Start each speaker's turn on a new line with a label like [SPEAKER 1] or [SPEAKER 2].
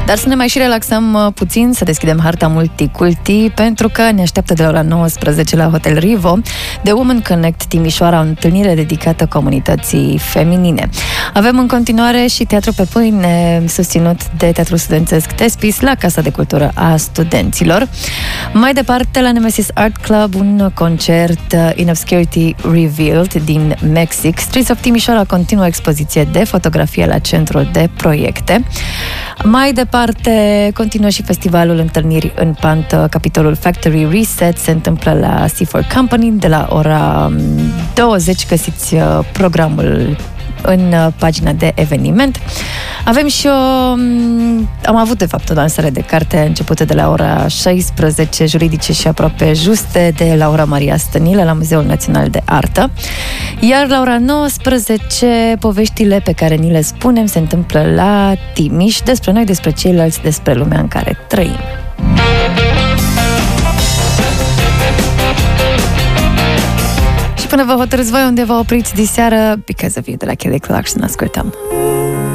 [SPEAKER 1] Dar să ne mai și relaxăm puțin, să deschidem harta multiculti, pentru că ne așteaptă de la ora 19 la Hotel Rivo The Women Connect Timișoara, o întâlnire dedicată comunității feminine. Avem în continuare și teatru pe pâine, susținut de Teatrul Studențesc Tespis, la Casa de Cultură a Studenților. Mai departe, la Nemesis Art Club, un concert In Obscurity Revealed din Mexic. Streets of Timișoara continuă expoziție de fotografie la Centrul de Proiecte. Mai departe, continuă și festivalul Întâlniri în Pantă, capitolul Factory Reset, se întâmplă la C4 Company de la ora 20. Găsiți programul în pagina de eveniment. Avem și am avut de fapt o lansare de carte începută de la ora 16, Juridice și aproape juste, de Laura Maria Stănilă la Muzeul Național de Artă. Iar la ora 19, poveștile pe care ni le spunem se întâmplă la Timiș, despre noi, despre ceilalți, despre lumea în care trăim. Până vă hotărâți voi unde vă opriți diseară, Because of You de la Kelly Clarkson, ascultăm.